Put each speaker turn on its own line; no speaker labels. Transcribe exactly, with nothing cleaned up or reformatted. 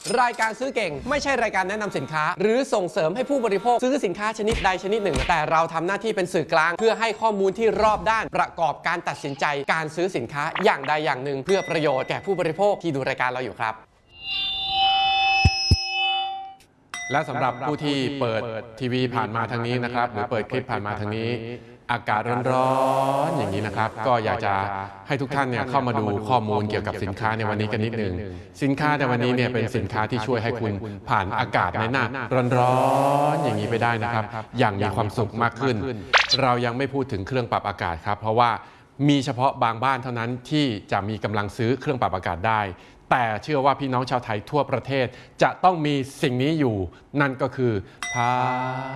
รายการซื้อเก่งไม่ใช่รายการแนะนำสินค้าหรือส่งเสริมให้ผู้บริโภคซื้อสินค้าชนิดใดชนิดหนึ่งแต่เราทำหน้าที่เป็นสื่อกลางเพื่อให้ข้อมูลที่รอบด้านประกอบการตัดสินใจการซื้อสินค้าอย่างใดอย่างหนึ่งเพื่อประโยชน์แก่ผู้บริโภคที่ดูรายการเราอยู่ครับและสำหรับผู้ที่เปิดทีวีผ่านมาทางนี้นะครับหรือเปิดคลิปผ่านมาทางนี้อากาศร้อนๆอย่างนี้นะครับก็อยากจะให้ทุกท่านเนี่ยเข้ามาดูข้อมูลเกี่ยวกับสินค้าในวันนี้กันนิดหนึ่งสินค้าในวันนี้เนี่ยเป็นสินค้าที่ช่วยให้คุณผ่านอากาศในหน้าร้อนๆอย่างนี้ไปได้นะครับอย่างมีความสุขมากขึ้นเรายังไม่พูดถึงเครื่องปรับอากาศครับเพราะว่ามีเฉพาะบางบ้านเท่านั้นที่จะมีกำลังซื้อเครื่องปรับอากาศได้แต่เชื่อว่าพี่น้องชาวไทยทั่วประเทศจะต้องมีสิ่งนี้อยู่นั่นก็คือผ้า